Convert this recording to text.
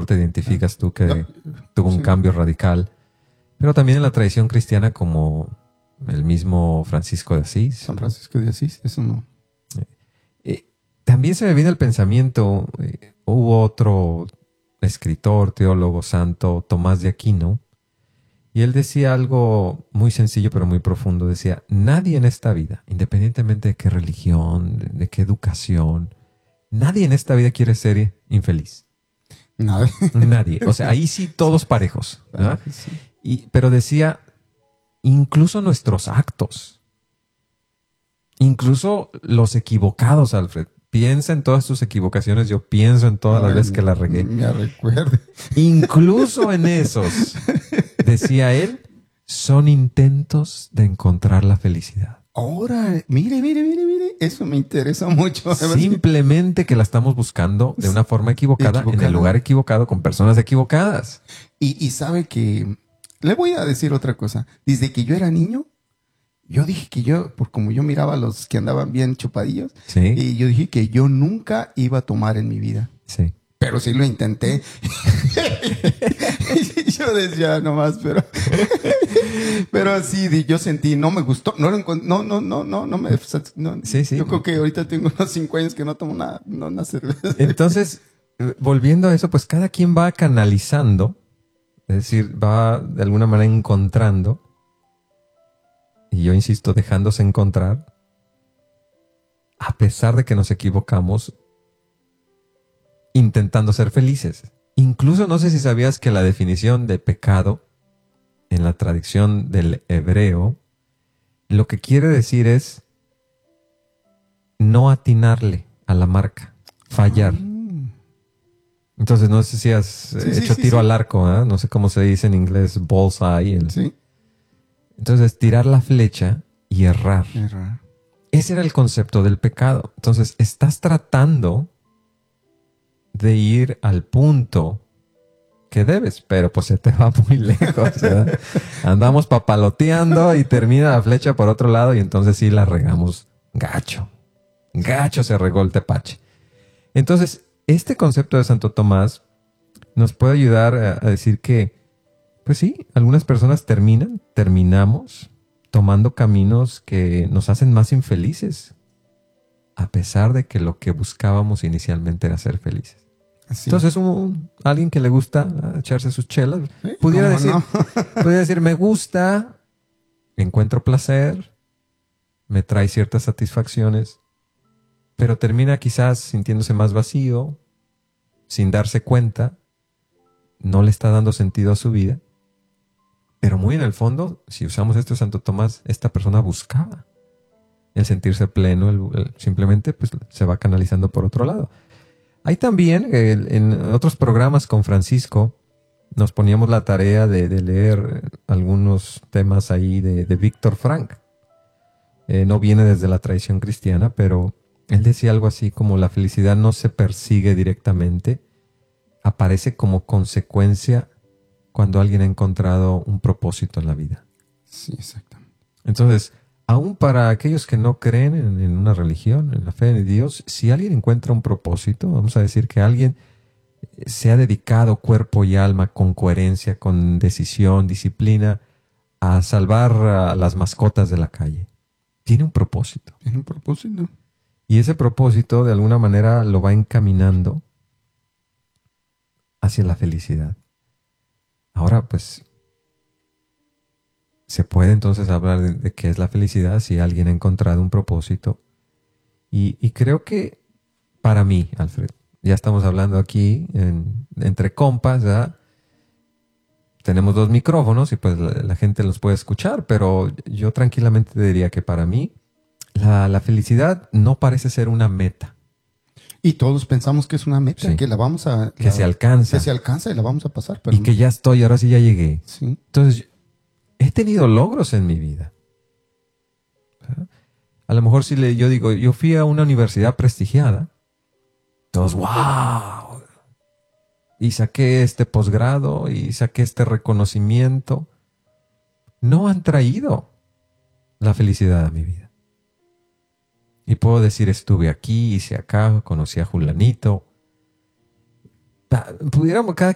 te identificas tú que tuvo un Sí. cambio radical. Pero también en la tradición cristiana como el mismo Francisco de Asís. San Francisco de Asís, eso no. También se me viene el pensamiento, hubo otro escritor, teólogo, santo, Tomás de Aquino, y él decía algo muy sencillo pero muy profundo. Decía, nadie en esta vida, independientemente de qué religión, de qué educación, nadie en esta vida quiere ser infeliz. Nada. Nadie. O sea, ahí sí todos parejos, ¿verdad? Sí. Pero decía, incluso nuestros actos, incluso los equivocados, Alfred. Piensa en todas tus equivocaciones, yo pienso en todas las veces que la regué. Me recuerde. Incluso en esos, decía él, son intentos de encontrar la felicidad. Ahora, mire, eso me interesa mucho. Simplemente que la estamos buscando de una forma equivocada, en el lugar equivocado, con personas equivocadas. Y sabe que, le voy a decir otra cosa. Desde que yo era niño, yo dije que por como yo miraba a los que andaban bien chupadillos, Sí. y yo dije que yo nunca iba a tomar en mi vida. Sí. Pero sí lo intenté. Y yo decía nomás, pero sí, yo sentí, no me gustó, no lo encontré, no me, no, Sí. Yo creo que ahorita tengo unos 5 años que no tomo una cerveza. Entonces, volviendo a eso, pues cada quien va canalizando, es decir, va de alguna manera encontrando, y yo insisto, dejándose encontrar, a pesar de que nos equivocamos, intentando ser felices. Incluso no sé si sabías que la definición de pecado en la tradición del hebreo, lo que quiere decir es no atinarle a la marca, fallar. Entonces no sé si has hecho tiro al arco, ¿eh? No sé cómo se dice en inglés, bullseye. Sí. Entonces tirar la flecha y errar. Ese era el concepto del pecado. Entonces estás tratando de ir al punto que debes, pero pues se te va muy lejos, ¿verdad? Andamos papaloteando y termina la flecha por otro lado y entonces sí la regamos gacho. Gacho se regó el tepache. Entonces, este concepto de Santo Tomás nos puede ayudar a decir que, pues sí, algunas personas terminamos tomando caminos que nos hacen más infelices, a pesar de que lo que buscábamos inicialmente era ser felices. Así. Entonces, alguien que le gusta echarse sus chelas, ¿Sí? pudiera ¿Cómo decir, me gusta, encuentro placer, me trae ciertas satisfacciones, pero termina quizás sintiéndose más vacío, sin darse cuenta, no le está dando sentido a su vida, pero muy en el fondo, si usamos esto de Santo Tomás, esta persona buscaba el sentirse pleno, simplemente pues se va canalizando por otro lado. Hay también, en otros programas con Francisco, nos poníamos la tarea de leer algunos temas ahí de Víctor Frank. No viene desde la tradición cristiana, pero él decía algo así como la felicidad no se persigue directamente, aparece como consecuencia cuando alguien ha encontrado un propósito en la vida. Sí, exactamente. Entonces, aún para aquellos que no creen en una religión, en la fe de Dios, si alguien encuentra un propósito, vamos a decir que alguien se ha dedicado cuerpo y alma con coherencia, con decisión, disciplina, a salvar a las mascotas de la calle. Tiene un propósito. Tiene un propósito. Y ese propósito, de alguna manera, lo va encaminando hacia la felicidad. Ahora, pues, se puede entonces hablar de qué es la felicidad si alguien ha encontrado un propósito. Y creo que para mí, Alfred, ya estamos hablando aquí entre compas, ¿verdad? Tenemos 2 micrófonos y pues la gente los puede escuchar, pero yo tranquilamente te diría que para mí la felicidad no parece ser una meta. Y todos pensamos que es una meta, Sí. que la vamos a... Que se alcanza. Que se alcanza y la vamos a pasar. Pero Y que ya estoy, ahora sí ya llegué. Sí. Entonces, he tenido logros en mi vida. ¿verdad? A lo mejor si yo digo, yo fui a una universidad prestigiada. Todos, wow. Y saqué este posgrado y saqué este reconocimiento. No han traído la felicidad a mi vida. Y puedo decir, estuve aquí, hice acá, conocí a Julanito. Cada